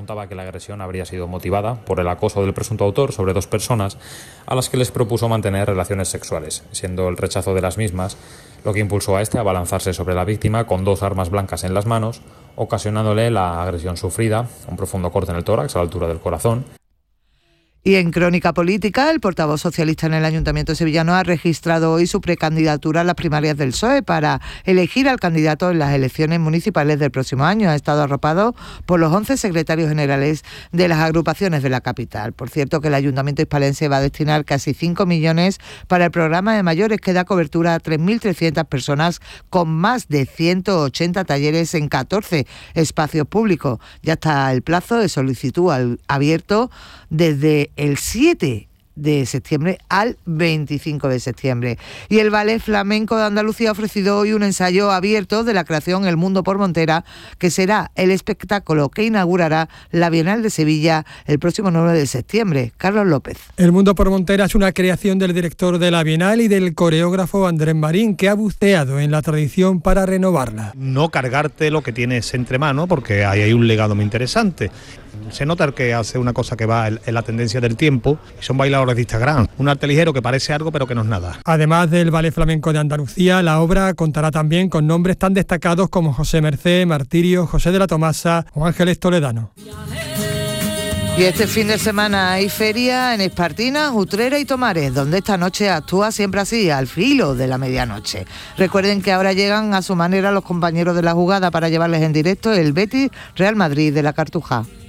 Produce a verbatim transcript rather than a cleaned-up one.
contaba que la agresión habría sido motivada por el acoso del presunto autor sobre dos personas a las que les propuso mantener relaciones sexuales, siendo el rechazo de las mismas lo que impulsó a este a abalanzarse sobre la víctima con dos armas blancas en las manos, ocasionándole la agresión sufrida, un profundo corte en el tórax a la altura del corazón. Y en crónica política, el portavoz socialista en el Ayuntamiento sevillano ha registrado hoy su precandidatura a las primarias del P S O E para elegir al candidato en las elecciones municipales del próximo año. Ha estado arropado por los once secretarios generales de las agrupaciones de la capital. Por cierto, que el Ayuntamiento hispalense va a destinar casi cinco millones para el programa de mayores que da cobertura a tres mil trescientas personas con más de ciento ochenta talleres en catorce espacios públicos. Ya está el plazo de solicitud abierto desde el siete de septiembre al veinticinco de septiembre. Y el Ballet Flamenco de Andalucía ha ofrecido hoy un ensayo abierto de la creación El Mundo por Montera, que será el espectáculo que inaugurará la Bienal de Sevilla el próximo nueve de septiembre. Carlos López. El Mundo por Montera es una creación del director de la Bienal y del coreógrafo Andrés Marín, que ha buceado en la tradición para renovarla. No cargarte lo que tienes entre manos, porque ahí hay un legado muy interesante. Se nota que hace una cosa que va en la tendencia del tiempo, y son bailadores de Instagram, un arte ligero que parece algo pero que no es nada. Además del Ballet Flamenco de Andalucía, la obra contará también con nombres tan destacados como José Mercé, Martirio, José de la Tomasa o Ángeles Toledano. Y este fin de semana hay feria en Espartinas, Utrera y Tomares, donde esta noche actúa Siempre Así, al filo de la medianoche. Recuerden que ahora llegan a su manera los compañeros de la jugada para llevarles en directo el Betis Real Madrid de la Cartuja.